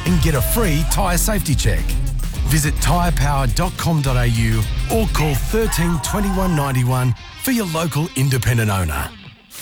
and get a free tyre safety check. Visit tyrepower.com.au or call 13 21 91 for your local independent owner.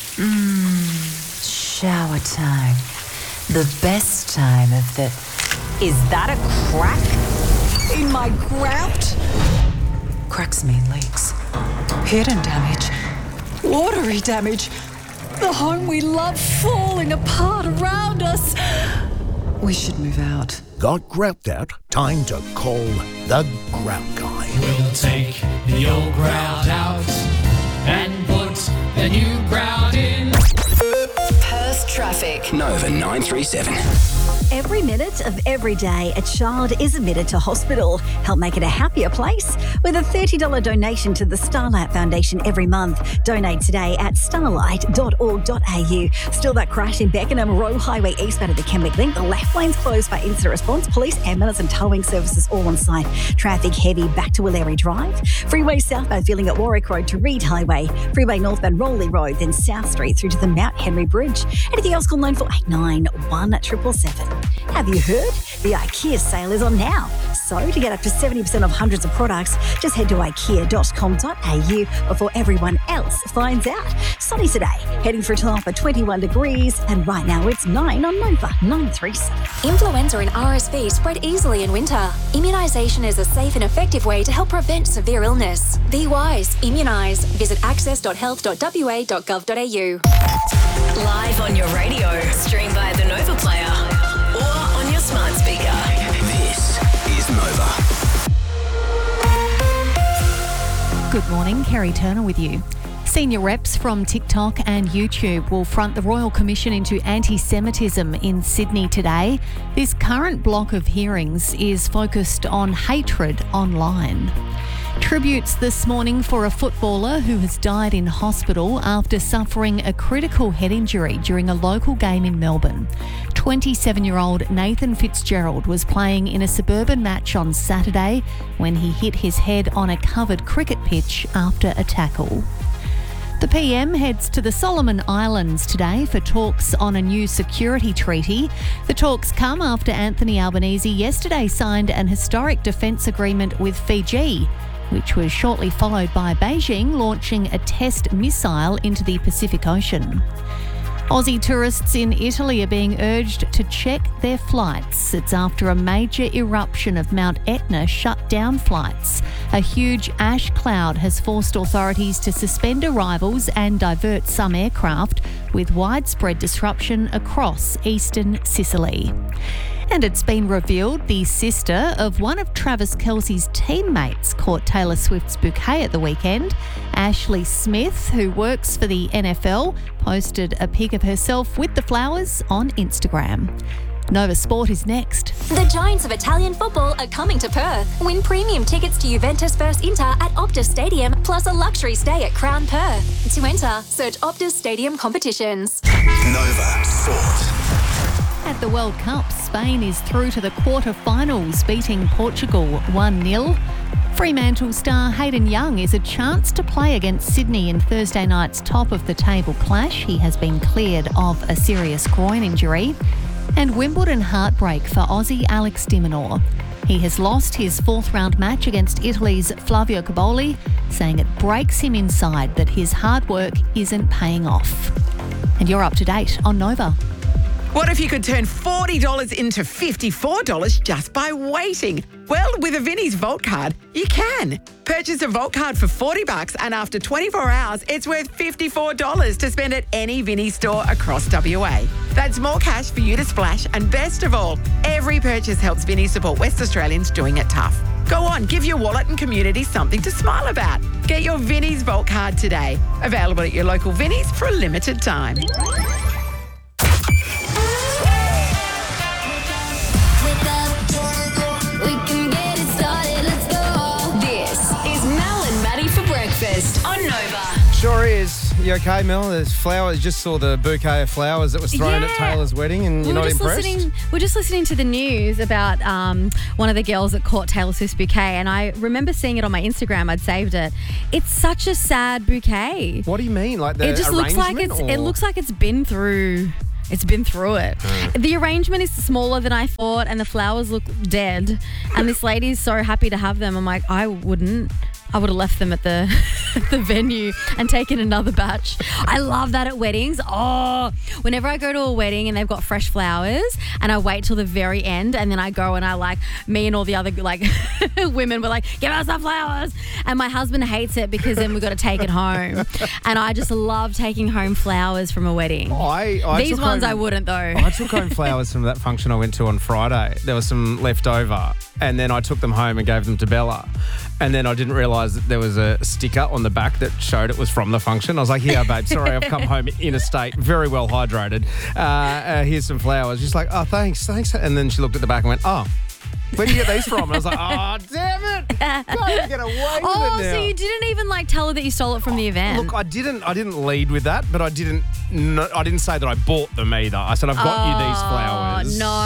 Shower time. The best time of the... Is that a crack in my grout? Cracks mean leaks. Hidden damage. Watery damage. The home we love falling apart around us. We should move out. Got grout out? Time to call the Grout Guy. We'll take the old grout out and put the new grout in. Perth traffic. Nova 937. Every minute of every day, a child is admitted to hospital. Help make it a happier place with a $30 donation to the Starlight Foundation every month. Donate today at starlight.org.au. Still that crash in Beckenham, Roe Highway eastbound at the Kenwick Link. The left lane's closed by incident response. Police, ambulance and towing services all on site. Traffic heavy back to Willeri Drive. Freeway southbound filling at Warwick Road to Reed Highway. Freeway northbound Rowley Road, then South Street through to the Mount Henry Bridge. Anything else, call 9489 1777. Have you heard? The IKEA sale is on now. So to get up to 70% off hundreds of products, just head to ikea.com.au before everyone else finds out. Sunny today, heading for a top of 21 degrees, and right now it's 9 on Nova 937. Influenza and RSV spread easily in winter. Immunisation is a safe and effective way to help prevent severe illness. Be wise, immunise. Visit access.health.wa.gov.au. Live on your radio. Stream via the Nova Player or on your smart speaker. This is Nova. Good morning, Kerry Turner with you. Senior reps from TikTok and YouTube will front the Royal Commission into Anti-Semitism in Sydney today. This current block of hearings is focused on hatred online. Tributes this morning for a footballer who has died in hospital after suffering a critical head injury during a local game in Melbourne. 27-year-old Nathan Fitzgerald was playing in a suburban match on Saturday when he hit his head on a covered cricket pitch after a tackle. The PM heads to the Solomon Islands today for talks on a new security treaty. The talks come after Anthony Albanese yesterday signed an historic defence agreement with Fiji, which was shortly followed by Beijing launching a test missile into the Pacific Ocean. Aussie tourists in Italy are being urged to check their flights. It's after a major eruption of Mount Etna shut down flights. A huge ash cloud has forced authorities to suspend arrivals and divert some aircraft, with widespread disruption across eastern Sicily. And it's been revealed the sister of one of Travis Kelce's teammates caught Taylor Swift's bouquet at the weekend. Ashley Smith, who works for the NFL, posted a pic of herself with the flowers on Instagram. Nova Sport is next. The Giants of Italian football are coming to Perth. Win premium tickets to Juventus vs Inter at Optus Stadium, plus a luxury stay at Crown Perth. To enter, search Optus Stadium competitions. Nova Sport. At the World Cup, Spain is through to the quarter-finals, beating Portugal 1-0. Fremantle star Hayden Young is a chance to play against Sydney in Thursday night's top-of-the-table clash. He has been cleared of a serious groin injury. And Wimbledon heartbreak for Aussie Alex de Minaur. He has lost his fourth-round match against Italy's Flavio Cobolli, saying it breaks him inside that his hard work isn't paying off. And you're up to date on Nova. What if you could turn $40 into $54 just by waiting? Well, with a Vinnie's Vault card, you can. Purchase a Vault card for $40 and after 24 hours, it's worth $54 to spend at any Vinnie store across WA. That's more cash for you to splash, and best of all, every purchase helps Vinnie support West Australians doing it tough. Go on, give your wallet and community something to smile about. Get your Vinnie's Vault card today. Available at your local Vinnie's for a limited time. On Nova. Sure is. You okay, Mel? There's flowers. You just saw the bouquet of flowers that was thrown at Taylor's wedding, and you're not impressed? We're just listening to the news about one of the girls that caught Taylor Swift's bouquet, and I remember seeing it on my Instagram. I'd saved it. It's such a sad bouquet. What do you mean? Like the it just looks like arrangement, it looks like it's been through It's been through it. The arrangement is smaller than I thought, and the flowers look dead. And this lady's so happy to have them. I'm like, I wouldn't. I would have left them at the the venue and taken another batch. I love that at weddings. Oh, whenever I go to a wedding and they've got fresh flowers and I wait till the very end and then I go and me and all the other women were like, give us the flowers. And my husband hates it because then we've got to take it home. And I just love taking home flowers from a wedding. These ones I wouldn't though. I took home flowers from that function I went to on Friday. There was some left over and then I took them home and gave them to Bella. And then I didn't realise that there was a sticker on the back that showed it was from the function. I was like, yeah, babe, sorry, I've come home in a state, very well hydrated. Here's some flowers. She's like, oh, thanks. And then she looked at the back and went, oh, where'd you get these from? And I was like, oh, damn it. Can't get away with it now. So you didn't even tell her that you stole it from the event? Look, I didn't lead with that, but I didn't say that I bought them either. I said, I've got you these flowers. No.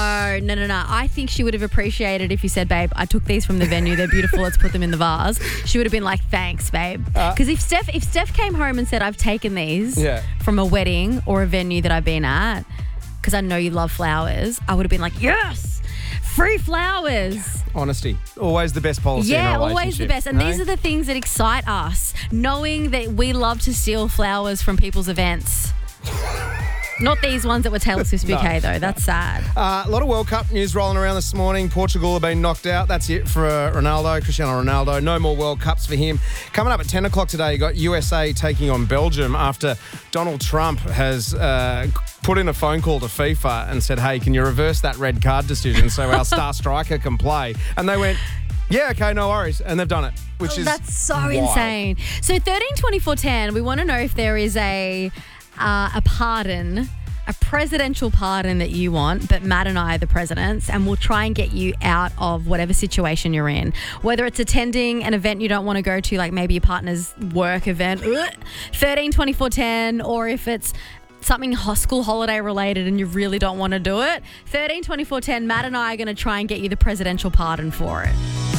I think she would have appreciated if you said, babe, I took these from the venue. They're beautiful. Let's put them in the vase. She would have been like, thanks, babe. Because if Steph came home and said, I've taken these from a wedding or a venue that I've been at, because I know you love flowers, I would have been like, yes, free flowers. Honesty. Always the best policy in a relationship. Always the best. And these are the things that excite us, knowing that we love to steal flowers from people's events. Not these ones that were Taylor Swift's bouquet, though. That's sad. A lot of World Cup news rolling around this morning. Portugal have been knocked out. That's it for Cristiano Ronaldo. No more World Cups for him. Coming up at 10 o'clock today, you got USA taking on Belgium after Donald Trump has put in a phone call to FIFA and said, hey, can you reverse that red card decision so our star striker can play? And they went, yeah, okay, no worries. And they've done it, which is that's so wild. Insane. So 13-24-10, we want to know if there is a pardon, a presidential pardon that you want, but Matt and I are the presidents, and we'll try and get you out of whatever situation you're in. Whether it's attending an event you don't want to go to, like maybe your partner's work event, 13-24-10, or if it's something school holiday related and you really don't want to do it, 13-24-10, Matt and I are going to try and get you the presidential pardon for it.